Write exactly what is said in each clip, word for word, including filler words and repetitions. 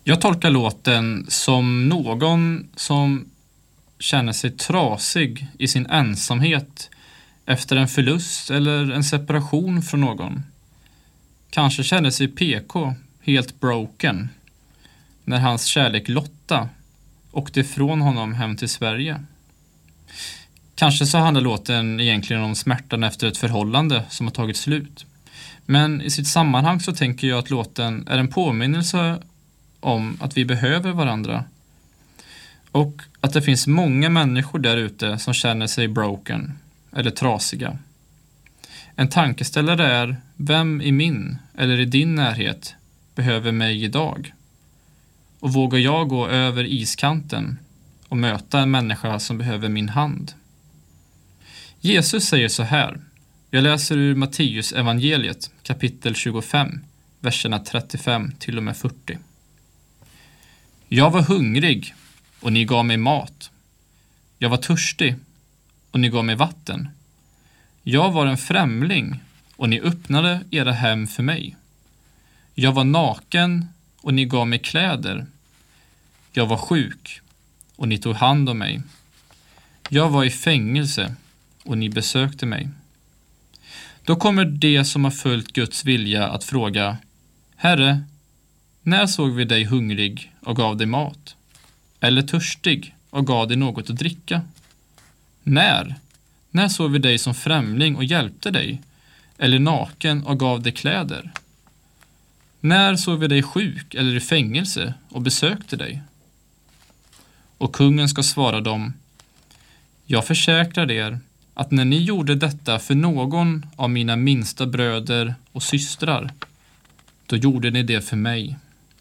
Jag tolkar låten som någon som känner sig trasig i sin ensamhet efter en förlust eller en separation från någon. Kanske känner sig P K helt broken när hans kärlek Lotta åkte ifrån honom hem till Sverige. Kanske så handlar låten egentligen om smärtan efter ett förhållande som har tagit slut. Men i sitt sammanhang så tänker jag att låten är en påminnelse om att vi behöver varandra. Och att det finns många människor där ute som känner sig broken eller trasiga. En tankeställare är: vem i min eller i din närhet behöver mig idag? Och vågar jag gå över iskanten och möta en människa som behöver min hand? Jesus säger så här. Jag läser ur Matteus evangeliet kapitel tjugofem, verserna trettiofem till och med fyrtio. Jag var hungrig och ni gav mig mat. Jag var törstig och ni gav mig vatten. Jag var en främling och ni öppnade era hem för mig. Jag var naken och ni gav mig kläder. Jag var sjuk och ni tog hand om mig. Jag var i fängelse och ni besökte mig. Då kommer det som har följt Guds vilja att fråga: Herre, när såg vi dig hungrig och gav dig mat? Eller törstig och gav dig något att dricka? När? När såg vi dig som främling och hjälpte dig? Eller naken och gav dig kläder? När såg vi dig sjuk eller i fängelse och besökte dig? Och kungen ska svara dem: Jag försäkrar er att när ni gjorde detta för någon av mina minsta bröder och systrar, då gjorde ni det för mig.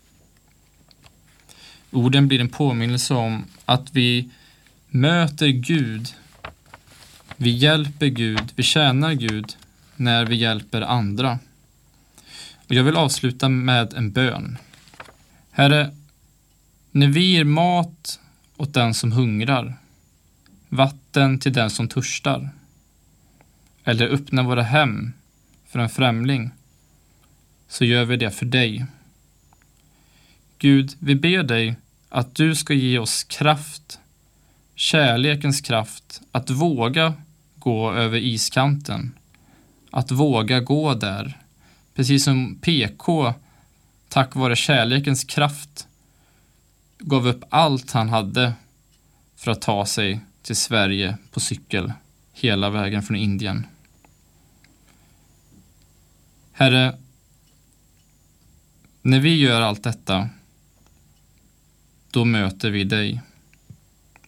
Orden blir en påminnelse om att vi möter Gud, vi hjälper Gud, vi tjänar Gud när vi hjälper andra. Och jag vill avsluta med en bön. Herre, när vi ger mat åt den som hungrar, vatten till den som törstar, eller öppnar våra hem för en främling, så gör vi det för dig. Gud, vi ber dig att du ska ge oss kraft, kärlekens kraft, att våga gå över iskanten, att våga gå där, precis som P K tack vare kärlekens kraft gav upp allt han hade för att ta sig till Sverige på cykel hela vägen från Indien. Herre, när vi gör allt detta, då möter vi dig.